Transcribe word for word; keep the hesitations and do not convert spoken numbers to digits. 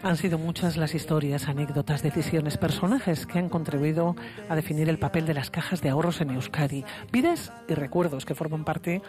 Han sido muchas las historias, anécdotas, decisiones, personajes que han contribuido a definir el papel de las cajas de ahorros en Euskadi. Vidas y recuerdos que forman parte